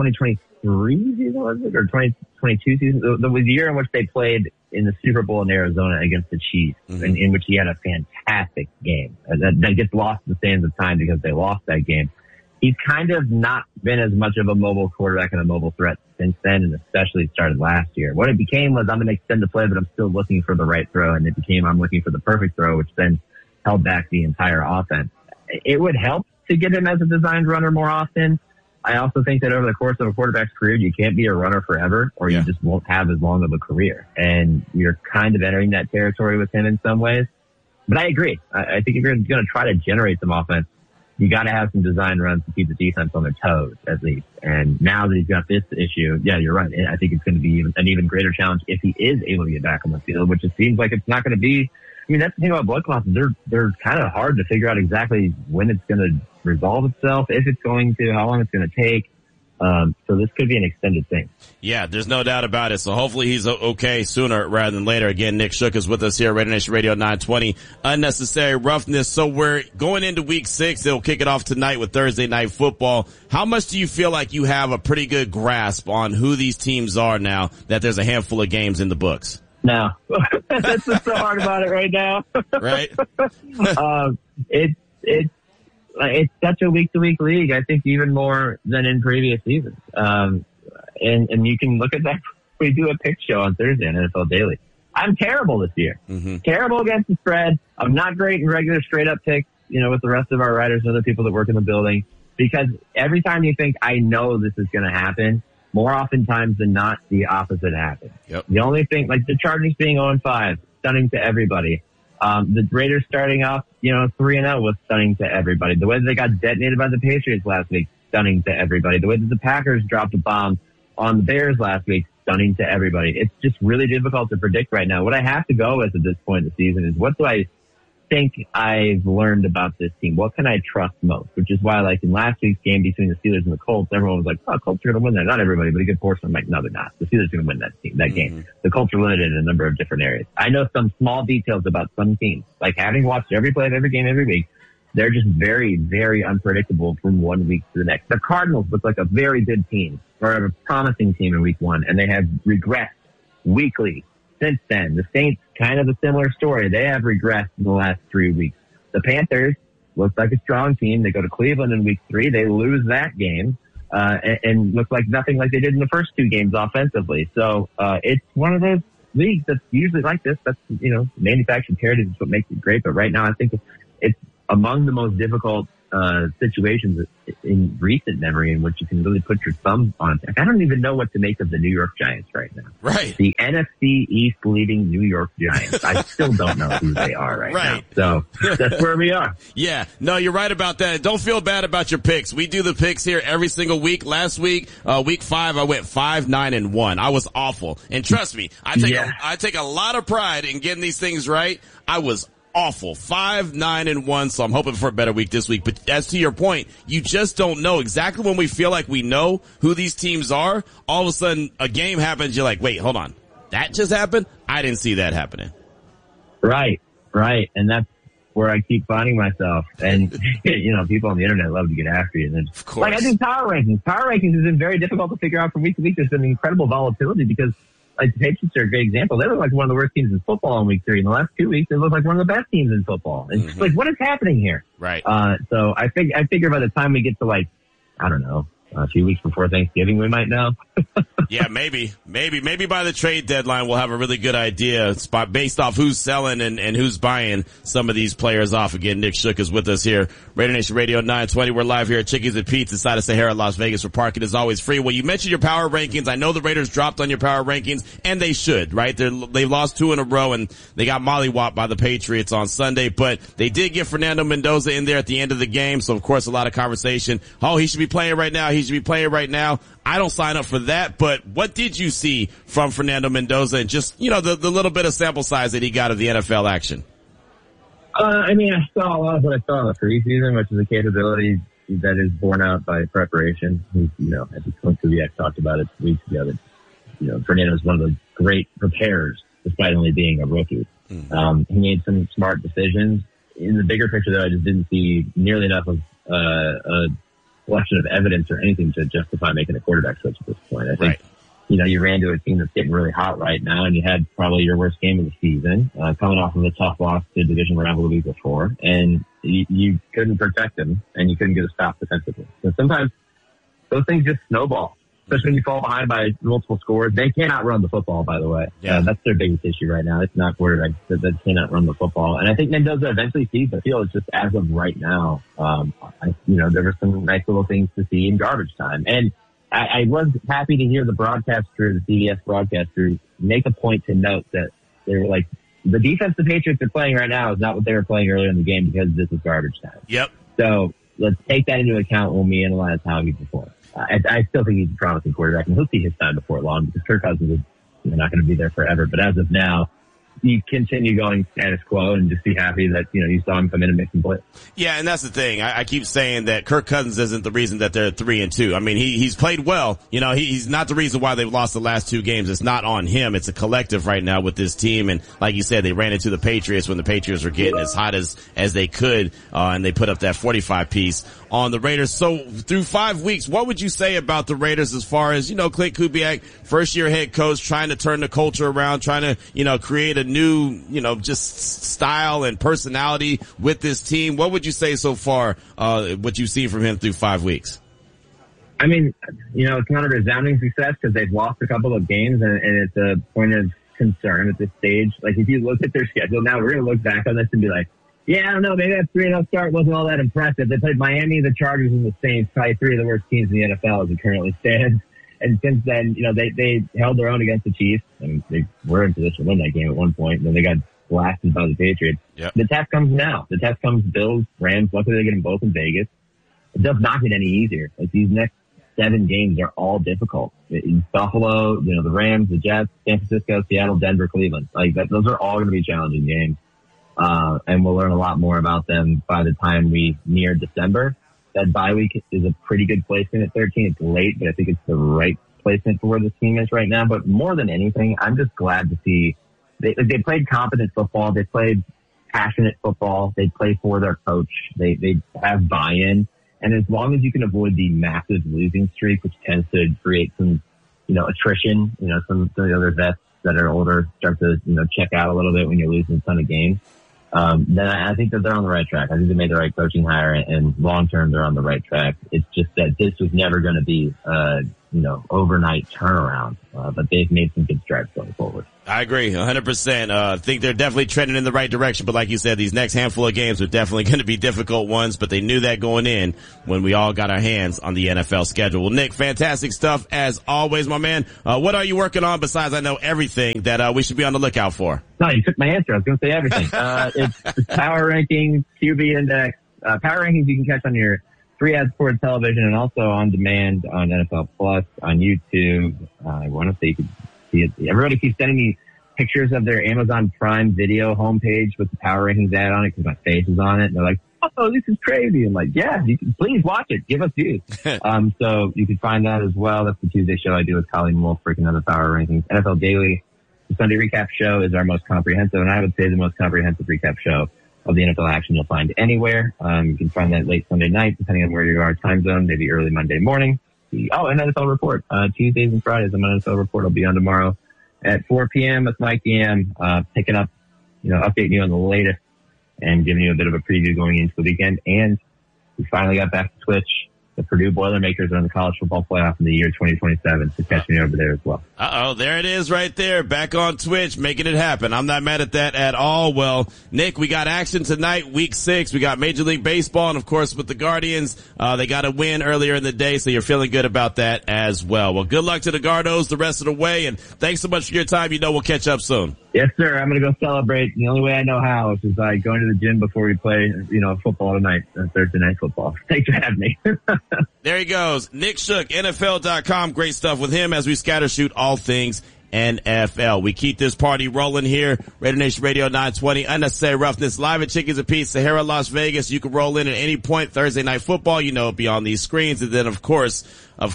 2023 season, was it? Or 2022 season? The year in which they played in the Super Bowl in Arizona against the Chiefs, in which he had a fantastic game. That gets lost in the sands of time because they lost that game. He's kind of not been as much of a mobile quarterback and a mobile threat since then, and especially started last year. What it became was, I'm going to extend the play, but I'm still looking for the right throw, and it became, I'm looking for the perfect throw, which then held back the entire offense. It would help to get him as a designed runner more often. I also think that over the course of a quarterback's career, you can't be a runner forever, or you just won't have as long of a career. And you're kind of entering that territory with him in some ways. But I agree. I think if you're going to try to generate some offense, you got to have some design runs to keep the defense on their toes, at least. And now that he's got this issue, yeah, you're right. I think it's going to be an even greater challenge if he is able to get back on the field, which it seems like it's not going to be. That's the thing about blood clots. They're kind of hard to figure out exactly when it's going to resolve itself, if it's going to, how long it's going to take. So this could be an extended thing. Yeah, there's no doubt about it. So hopefully he's okay sooner rather than later. Again, Nick Shook is with us here at Raider Nation Radio 920. Unnecessary roughness. So we're going into week 6. They'll kick it off tonight with Thursday night football. How much do you feel like you have a pretty good grasp on who these teams are now that there's a handful of games in the books? No. That's what's so hard about it right now. Right? It's such a week-to-week league, I think, even more than in previous seasons. And you can look at that. We do a pick show on Thursday on NFL Daily. I'm terrible this year. Terrible against the spread. I'm not great in regular straight-up picks, with the rest of our writers and other people that work in the building. Because every time you think, I know this is going to happen, more oftentimes than not, the opposite happens. Yep. The only thing, like the Chargers being 0-5, stunning to everybody. The Raiders starting off, 3-0 was stunning to everybody. The way that they got detonated by the Patriots last week, stunning to everybody. The way that the Packers dropped a bomb on the Bears last week, stunning to everybody. It's just really difficult to predict right now. What I have to go with at this point in the season is what do I think I've learned about this team? What can I trust most? Which is why, like in last week's game between the Steelers and the Colts, everyone was like, "Oh, Colts are going to win that." Not everybody, but a good portion. I'm like, "No, they're not. The Steelers are going to win that game." The Colts are limited in a number of different areas. I know some small details about some teams, like having watched every play of every game every week. They're just very, very unpredictable from one week to the next. The Cardinals look like a very good team, or a promising team in week one, and they have regressed weekly since then. The Saints, kind of a similar story. They have regressed in the last 3 weeks. The Panthers look like a strong team. They go to Cleveland in week 3. They lose that game, and look like nothing like they did in the first 2 games offensively. So, it's one of those leagues that's usually like this. That's, manufactured heritage is what makes it great. But right now, I think it's among the most difficult situations in recent memory in which you can really put your thumb on it. I don't even know what to make of the New York Giants right now. Right. The NFC East leading New York Giants. I still don't know who they are right now. So that's where we are. Yeah. No, you're right about that. Don't feel bad about your picks. We do the picks here every single week. Last week, week 5, I went 5-9-1. I was awful. And trust me, I take a lot of pride in getting these things right. I was awful. 5-9-1. So I'm hoping for a better week this week. But as to your point, you just don't know exactly when we feel like we know who these teams are. All of a sudden a game happens. You're like, wait, hold on. That just happened? I didn't see that happening. Right. And that's where I keep finding myself. And, people on the internet love to get after you. And then, of course. Like I do power rankings. Power rankings has been very difficult to figure out from week to week. There's been incredible volatility because, like, the Patriots are a great example. They look like one of the worst teams in football in week 3. In the last 2 weeks, they look like one of the best teams in football. And it's like, what is happening here? Right. So I figure by the time we get to, like, I don't know, a few weeks before Thanksgiving, we might know. Yeah, maybe by the trade deadline, we'll have a really good idea based off who's selling and who's buying some of these players off. Again, Nick Shook is with us here. Raider Nation Radio 920. We're live here at Chickies and Pete's inside of Sahara, Las Vegas, where parking is always free. Well, you mentioned your power rankings. I know the Raiders dropped on your power rankings, and they should, right? They lost 2 in a row, and they got mollywopped by the Patriots on Sunday, but they did get Fernando Mendoza in there at the end of the game. So, of course, a lot of conversation. Oh, he should be playing right now. I don't sign up for that, but what did you see from Fernando Mendoza and just, the little bit of sample size that he got of the NFL action? I saw a lot of what I saw in the preseason, which is a capability that is borne out by preparation. I think Clint Kubiak talked about it weeks ago that, Fernando is one of the great preparers, despite only being a rookie. He made some smart decisions. In the bigger picture, though, I just didn't see nearly enough of a collection of evidence or anything to justify making a quarterback switch at this point. I think, you ran to a team that's getting really hot right now, and you had probably your worst game of the season, coming off of a tough loss to a division rival the week before, and you couldn't protect them, and you couldn't get a stop defensively. So sometimes those things just snowball, especially when you fall behind by multiple scores. They cannot run the football, by the way. Yeah. That's their biggest issue right now. It's not quarterbacks that cannot run the football. And I think Mendoza eventually sees the field. It's just as of right now, there were some nice little things to see in garbage time. And I was happy to hear the broadcaster, the CBS broadcaster, make a point to note that they were like, the defense the Patriots are playing right now is not what they were playing earlier in the game because this is garbage time. Yep. So let's take that into account when we analyze how he performs. I still think he's a promising quarterback, and he'll see his time before long because Kirk Cousins is not going to be there forever. But as of now, you continue going status quo and just be happy that, you saw him come in and make some plays. Yeah, and that's the thing. I keep saying that Kirk Cousins isn't the reason that they're 3-2. I mean, he's played well. He's not the reason why they've lost the last 2 games. It's not on him. It's a collective right now with this team. And like you said, they ran into the Patriots when the Patriots were getting as hot as they could, and they put up that 45 piece on the Raiders. So through 5 weeks, what would you say about the Raiders as far as, Clint Kubiak, first year head coach, trying to turn the culture around, trying to, create a new, just style and personality with this team? What would you say so far, what you've seen from him through 5 weeks? I mean, it's not a resounding success because they've lost a couple of games and it's a point of concern at this stage. Like, if you look at their schedule now, we're going to look back on this and be like, yeah, I don't know, maybe that 3-0 start wasn't all that impressive. They played Miami, the Chargers, and the Saints, probably 3 of the worst teams in the NFL as it currently stands. And since then, they held their own against the Chiefs, and they were in position to win that game at one point, and then they got blasted by the Patriots. Yep. The test comes now. The test comes Bills, Rams. Luckily, they get them both in Vegas. It does not get any easier. Like, these next 7 games are all difficult. Buffalo, the Rams, the Jets, San Francisco, Seattle, Denver, Cleveland. Those are all going to be challenging games. And we'll learn a lot more about them by the time we near December. That bye week is a pretty good placement at 13. It's late, but I think it's the right placement for where this team is right now. But more than anything, I'm just glad to see they played competent football. They played passionate football. They play for their coach. They have buy-in. And as long as you can avoid the massive losing streak, which tends to create some, attrition, some of the other vets that are older start to, check out a little bit when you're losing a ton of games. Then I think that they're on the right track. I think they made the right coaching hire, and long term they're on the right track. It's just that this was never going to be, overnight turnaround, but they've made some good strides going forward. I agree 100%. I think they're definitely trending in the right direction. But like you said, these next handful of games are definitely going to be difficult ones, but they knew that going in when we all got our hands on the NFL schedule. Well, Nick, fantastic stuff as always, my man. What are you working on besides I know everything that we should be on the lookout for? No, you took my answer. I was going to say everything. It's Power Rankings, QB Index, Power Rankings you can catch on your free ad supported television and also on demand on NFL Plus, on YouTube. I want to say you can see it. Everybody keeps sending me pictures of their Amazon Prime Video homepage with the Power Rankings ad on it because my face is on it. And they're like, oh, this is crazy. I'm like, yeah, you can please watch it. Give us views. So you can find that as well. That's the Tuesday show I do with Colleen Wolfrick and other Power Rankings. NFL Daily, the Sunday recap show, is our most comprehensive, and I would say the most comprehensive recap show of the NFL action you'll find anywhere. You can find that late Sunday night, depending on where you are, time zone, maybe early Monday morning. And NFL Report. Tuesdays and Fridays, I'm on NFL Report. I'll be on tomorrow at 4 p.m. with Mike DM, picking up, updating you on the latest and giving you a bit of a preview going into the weekend. And we finally got back to Twitch. The Purdue Boilermakers are in the college football playoff in the year 2027. So catch me over there as well. There it is right there. Back on Twitch, making it happen. I'm not mad at that at all. Well, Nick, we got action tonight, week 6. We got Major League Baseball, and of course with the Guardians, they got a win earlier in the day, so you're feeling good about that as well. Well, good luck to the Gardos the rest of the way, and thanks so much for your time. We'll catch up soon. Yes, sir. I'm going to go celebrate the only way I know how, which is by going to the gym before we play, football tonight, Thursday night football. Thanks for having me. There he goes. Nick Shook, NFL.com. Great stuff with him as we scatter shoot all things NFL. We keep this party rolling here. Raider Nation Radio 920. Unnecessary Roughness live at Chickies and Pete's, Sahara, Las Vegas. You can roll in at any point. Thursday night football, it'll be on these screens. And then of course,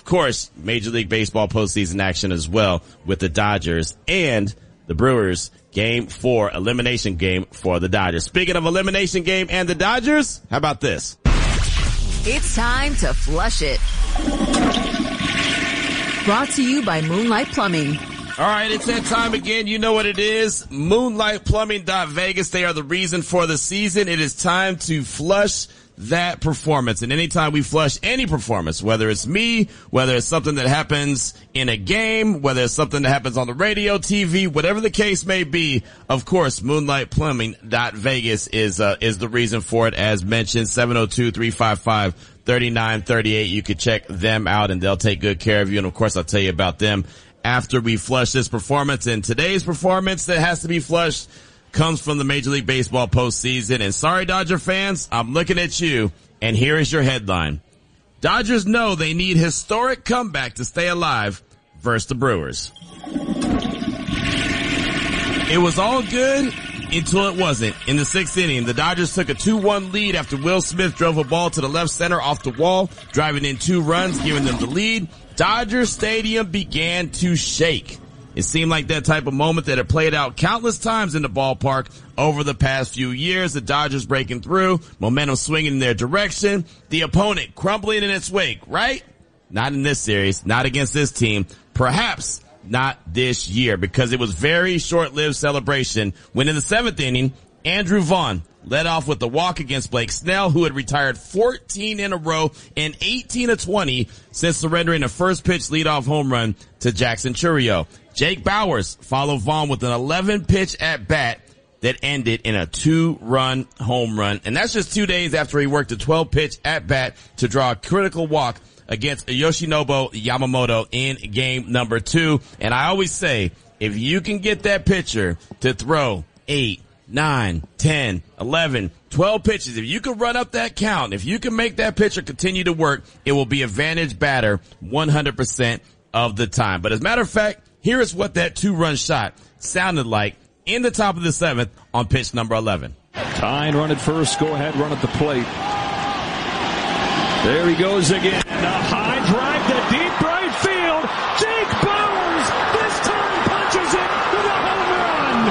Major League Baseball postseason action as well with the Dodgers and the Brewers. Game 4, elimination game for the Dodgers. Speaking of elimination game and the Dodgers, how about this? It's time to flush it. Brought to you by Moonlight Plumbing. All right, it's that time again. You know what it is. MoonlightPlumbing.Vegas. They are the reason for the season. It is time to flush that performance. And anytime we flush any performance, whether it's me, whether it's something that happens in a game, whether it's something that happens on the radio, TV, whatever the case may be, of course, MoonlightPlumbing.Vegas is the reason for it. As mentioned, 702-355-3938. You could check them out and they'll take good care of you. And of course, I'll tell you about them after we flush this performance. And today's performance that has to be flushed comes from the Major League Baseball postseason. And sorry, Dodger fans, I'm looking at you, and here is your headline. Dodgers know they need historic comeback to stay alive versus the Brewers. It was all good until it wasn't. In the 6th inning, the Dodgers took a 2-1 lead after Will Smith drove a ball to the left center off the wall, driving in 2 runs, giving them the lead. Dodger Stadium began to shake. It seemed like that type of moment that had played out countless times in the ballpark over the past few years. The Dodgers breaking through, momentum swinging in their direction, the opponent crumbling in its wake, right? Not in this series, not against this team, perhaps not this year, because it was very short-lived celebration when in the 7th inning, Andrew Vaughn led off with the walk against Blake Snell, who had retired 14 in a row and 18 of 20 since surrendering a first pitch leadoff home run to Jackson Chourio. Jake Bowers followed Vaughn with an 11-pitch at-bat that ended in a 2-run home run. And that's just 2 days after he worked a 12-pitch at-bat to draw a critical walk against Yoshinobu Yamamoto in game number 2. And I always say, if you can get that pitcher to throw 8, 9, 10, 11, 12 pitches, if you can run up that count, if you can make that pitcher continue to work, it will be a advantage batter 100% of the time. But as a matter of fact, here is what that 2-run shot sounded like in the top of the 7th on pitch number 11. Tyne run at first, go ahead, run at the plate. There he goes again. A high drive to deep right field. Jake Bowers this time punches it with a home run.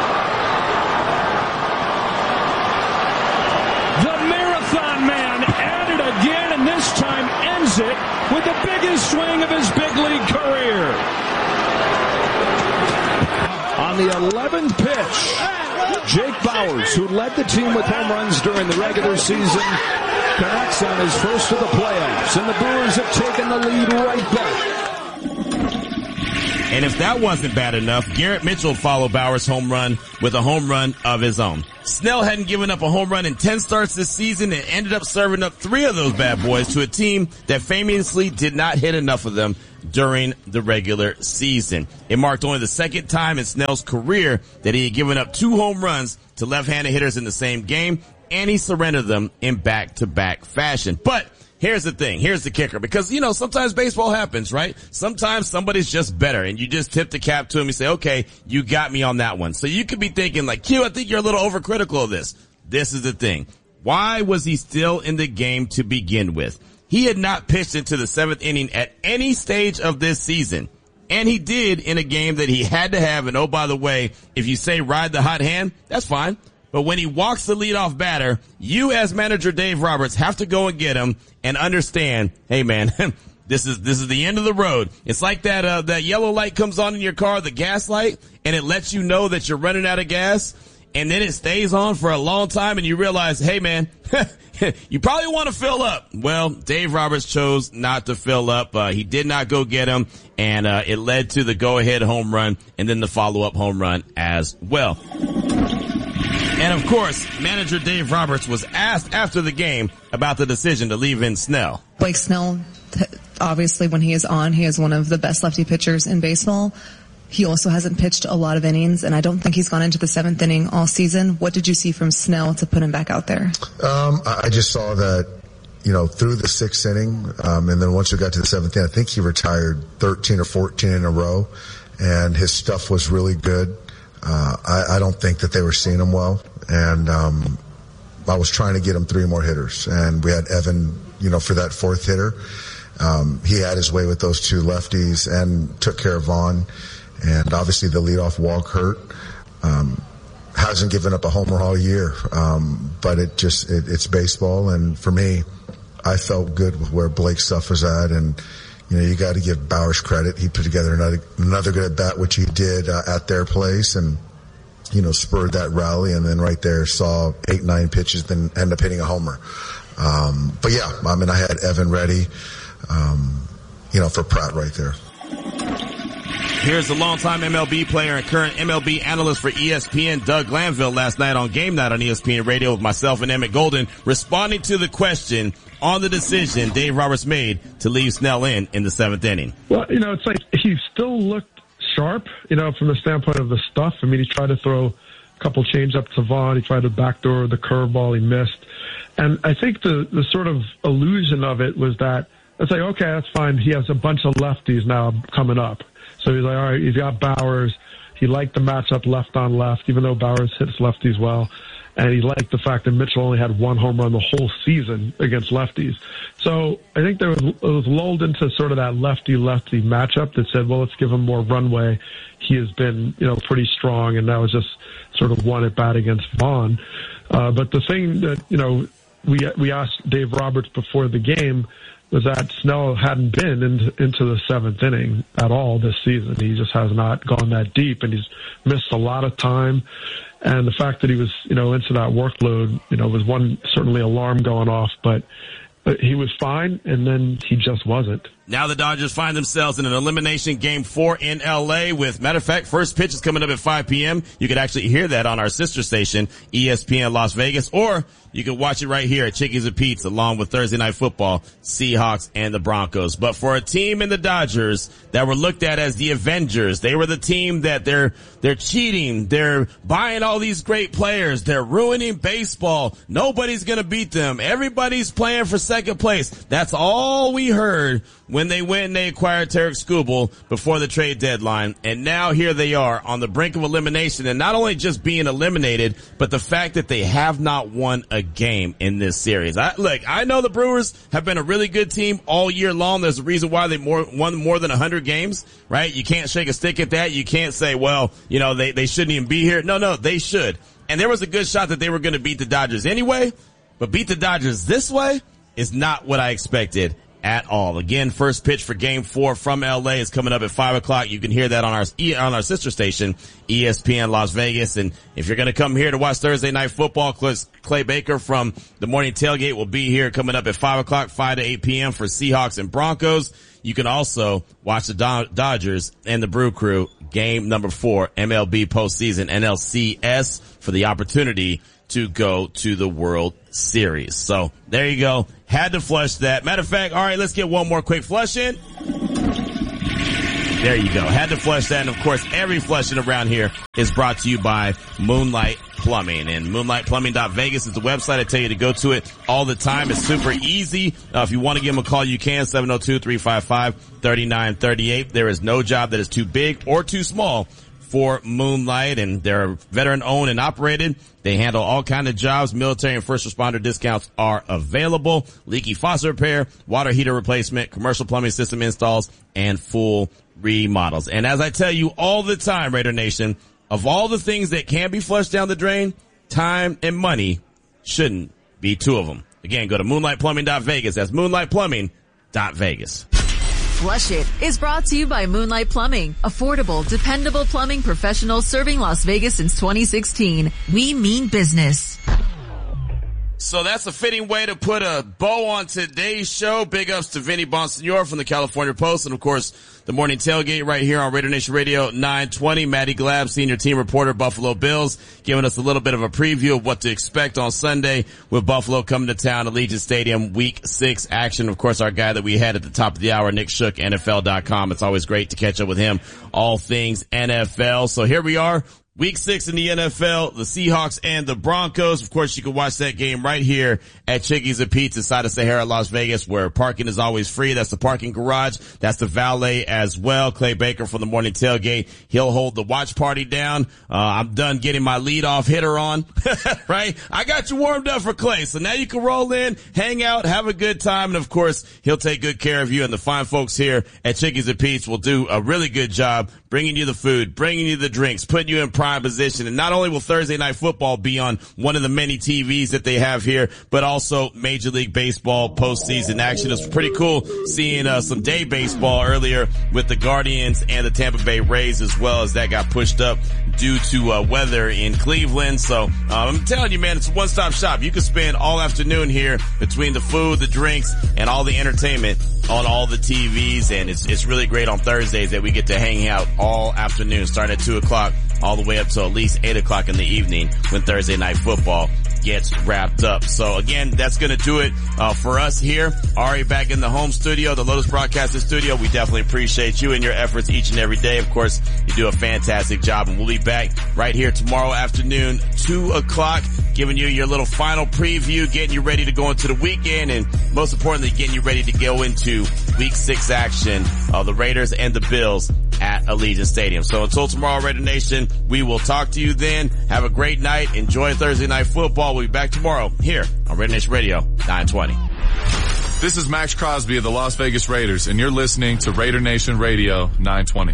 The Marathon Man at it again, and this time ends it with the biggest swing of his big league career. On the 11th pitch, Jake Bowers, who led the team with home runs during the regular season, connects on his first of the playoffs, and the Brewers have taken the lead right back. And if that wasn't bad enough, Garrett Mitchell followed Bowers' home run with a home run of his own. Snell hadn't given up a home run in 10 starts this season and ended up serving up 3 of those bad boys to a team that famously did not hit enough of them during the regular season. It marked only the second time in Snell's career that he had given up 2 home runs to left-handed hitters in the same game, and he surrendered them in back-to-back fashion. But here's the thing. Here's the kicker. Because, you know, sometimes baseball happens, right? Sometimes somebody's just better, and you just tip the cap to him and say, okay, you got me on that one. So you could be thinking, like, Q, I think you're a little overcritical of this. This is the thing. Why was he still in the game to begin with? He had not pitched into the 7th inning at any stage of this season. And he did in a game that he had to have. And oh, by the way, if you say ride the hot hand, that's fine. But when he walks the leadoff batter, you as manager Dave Roberts have to go and get him and understand, hey man, this is the end of the road. It's like that yellow light comes on in your car, the gas light, and it lets you know that you're running out of gas. And then it stays on for a long time and you realize, hey man, you probably want to fill up. Well, Dave Roberts chose not to fill up. He did not go get him, and it led to the go-ahead home run and then the follow-up home run as well. And of course, manager Dave Roberts was asked after the game about the decision to leave in Snell. Blake Snell, obviously when he is on, he is one of the best lefty pitchers in baseball. He also hasn't pitched a lot of innings, and I don't think he's gone into the 7th inning all season. What did you see from Snell to put him back out there? I just saw that, you know, through the 6th inning, and then once we got to the 7th inning, I think he retired 13 or 14 in a row, and his stuff was really good. I don't think that they were seeing him well, and I was trying to get him 3 more hitters, and we had Evan, you know, for that 4th hitter. He had his way with those 2 lefties and took care of Vaughn. And obviously the leadoff walk hurt. Hasn't given up a homer all year. But it's baseball. And for me, I felt good with where Blake's stuff was at. And, you know, you got to give Bowers credit. He put together another good at bat, which he did at their place, and, you know, spurred that rally. And then right there saw 8-9 pitches, then end up hitting a homer. But yeah, I mean, I had Evan ready, you know, for Pratt right there. Here's the longtime MLB player and current MLB analyst for ESPN, Doug Glanville, last night on Game Night on ESPN Radio with myself and Emmett Golden, responding to the question on the decision Dave Roberts made to leave Snell in the 7th inning. Well, you know, it's like he still looked sharp, you know, from the standpoint of the stuff. I mean, he tried to throw a couple change-ups to Vaughn. He tried to backdoor the curveball. He missed. And I think the sort of illusion of it was that it's like, okay, that's fine. He has a bunch of lefties now coming up. So he's like, all right, he's got Bowers. He liked the matchup left on left, even though Bowers hits lefties well. And he liked the fact that Mitchell only had 1 home run the whole season against lefties. So I think it was lulled into sort of that lefty-lefty matchup that said, well, let's give him more runway. He has been, you know, pretty strong, and that was just sort of one at bat against Vaughn. But the thing that, you know, we asked Dave Roberts before the game was that Snell hadn't been into the 7th inning at all this season. He just has not gone that deep, and he's missed a lot of time. And the fact that he was, you know, into that workload, you know, was one certainly alarm going off, but he was fine, and then he just wasn't. Now the Dodgers find themselves in an elimination game 4 in LA with, matter of fact, first pitch is coming up at 5 p.m. You can actually hear that on our sister station, ESPN Las Vegas, or you can watch it right here at Chickies and Pete's along with Thursday Night Football, Seahawks and the Broncos. But for a team in the Dodgers that were looked at as the Avengers, they were the team that they're cheating, they're buying all these great players, they're ruining baseball, nobody's gonna beat them, everybody's playing for second place. That's all we heard when when they went and they acquired Tarek Skubal before the trade deadline, and now here they are on the brink of elimination, and not only just being eliminated, but the fact that they have not won a game in this series. I know the Brewers have been a really good team all year long. There's a reason why they won more than 100 games, right? You can't shake a stick at that. You can't say, well, they shouldn't even be here. No, they should. And there was a good shot that they were going to beat the Dodgers anyway, but beat the Dodgers this way is not what I expected at all. Again, first pitch for Game 4 from LA is coming up at 5 o'clock. You can hear that on our sister station, ESPN Las Vegas. And if you're going to come here to watch Thursday Night Football, Clay Baker from the Morning Tailgate will be here coming up at 5 o'clock, 5 to 8 p.m. for Seahawks and Broncos. You can also watch the Dodgers and the Brew Crew game number 4, MLB postseason, NLCS, for the opportunity to go to the World Series. So there you go. Had to flush that. Matter of fact, all right, let's get one more quick flush in. There you go. Had to flush that. And of course, every flushing around here is brought to you by Moonlight Plumbing. And moonlightplumbing.vegas is the website. I tell you to go to it all the time. It's super easy. If you want to give them a call, you can. 702-355-3938. There is no job that is too big or too small for Moonlight, and they're veteran owned and operated. They handle all kinds of jobs. Military and first responder discounts are available. Leaky faucet repair, water heater replacement, commercial plumbing system installs, and full remodels. And as I tell you all the time, Raider Nation, of all the things that can be flushed down the drain, time and money shouldn't be two of them. Again, go to moonlightplumbing.vegas. That's moonlightplumbing.vegas. Flush It is brought to you by Moonlight Plumbing. Affordable, dependable plumbing professionals serving Las Vegas since 2016. We mean business. So that's a fitting way to put a bow on today's show. Big ups to Vinny Bonsignor from the California Post, and of course, the Morning Tailgate right here on Raider Nation Radio 920. Matty Glab, senior team reporter, Buffalo Bills, giving us a little bit of a preview of what to expect on Sunday with Buffalo coming to town, Allegiant Stadium, Week 6 action. Of course, our guy that we had at the top of the hour, Nick Shook, NFL.com. It's always great to catch up with him, all things NFL. So here we are. Week 6 in the NFL, the Seahawks and the Broncos. Of course, you can watch that game right here at Chickies and Pete's inside of Sahara, Las Vegas, where parking is always free. That's the parking garage. That's the valet as well. Clay Baker from the Morning Tailgate. He'll hold the watch party down. I'm done getting my leadoff hitter on, right? I got you warmed up for Clay. So now you can roll in, hang out, have a good time. And of course, he'll take good care of you. And the fine folks here at Chickies and Pete's will do a really good job bringing you the food, bringing you the drinks, putting you in prime position. And not only will Thursday Night Football be on one of the many TVs that they have here, but also Major League Baseball postseason action. It's pretty cool seeing some day baseball earlier with the Guardians and the Tampa Bay Rays, as well as that got pushed up due to weather in Cleveland. So I'm telling you, man, it's a one-stop shop. You can spend all afternoon here between the food, the drinks, and all the entertainment on all the TVs. And it's really great on Thursdays that we get to hang out all afternoon, starting at 2 o'clock all the way up to at least 8 o'clock in the evening when Thursday Night Football gets wrapped up. So again, that's going to do it for us here. Ari back in the home studio, the Lotus Broadcasting Studio. We definitely appreciate you and your efforts each and every day. Of course, you do a fantastic job, and we'll be back right here tomorrow afternoon, 2 o'clock, giving you your little final preview, getting you ready to go into the weekend, and most importantly, getting you ready to go into Week 6 action of the Raiders and the Bills at Allegiant Stadium. So until tomorrow, Raider Nation, we will talk to you then. Have a great night. Enjoy Thursday Night Football. We'll be back tomorrow here on Raider Nation Radio 920. This is Max Crosby of the Las Vegas Raiders, and you're listening to Raider Nation Radio 920.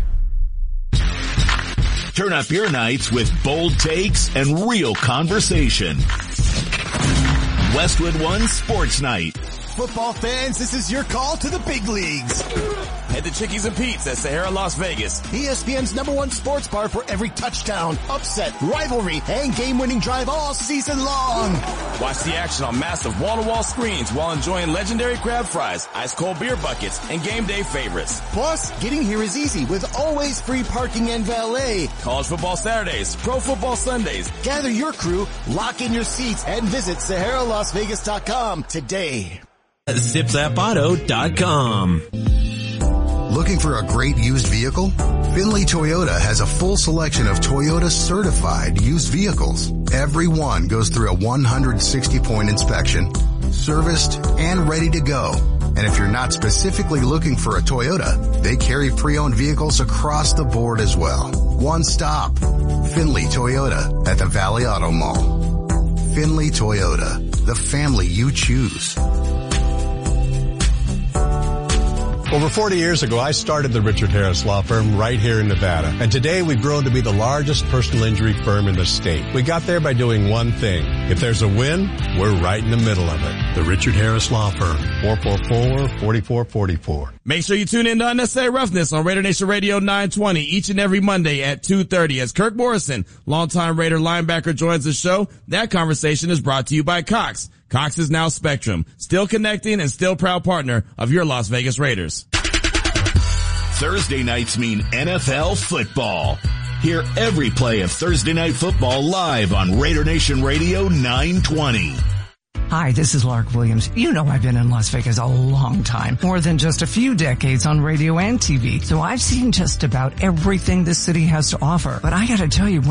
Turn up your nights with bold takes and real conversation. Westwood One Sports Night. Football fans, this is your call to the big leagues. Head to Chickies and Pete's at Sahara, Las Vegas. ESPN's #1 sports bar for every touchdown, upset, rivalry, and game-winning drive all season long. Watch the action on massive wall-to-wall screens while enjoying legendary crab fries, ice-cold beer buckets, and game day favorites. Plus, getting here is easy with always free parking and valet. College football Saturdays, pro football Sundays. Gather your crew, lock in your seats, and visit SaharaLasVegas.com today. ZipZapAuto.com. Looking for a great used vehicle? Finley Toyota has a full selection of Toyota certified used vehicles. Every one goes through a 160-point inspection, serviced, and ready to go. And if you're not specifically looking for a Toyota, they carry pre-owned vehicles across the board as well. One stop, Finley Toyota at the Valley Auto Mall. Finley Toyota, the family you choose. Over 40 years ago, I started the Richard Harris Law Firm right here in Nevada. And today we've grown to be the largest personal injury firm in the state. We got there by doing one thing. If there's a win, we're right in the middle of it. The Richard Harris Law Firm, 444-4444. Make sure you tune in to Unnecessary Roughness on Raider Nation Radio 920 each and every Monday at 2:30. As Kirk Morrison, longtime Raider linebacker, joins the show, that conversation is brought to you by Cox. Cox is now Spectrum, still connecting and still proud partner of your Las Vegas Raiders. Thursday nights mean NFL football. Hear every play of Thursday Night Football live on Raider Nation Radio 920. Hi, this is Lark Williams. You know I've been in Las Vegas a long time, more than just a few decades on radio and TV. So I've seen just about everything this city has to offer. But I gotta tell you,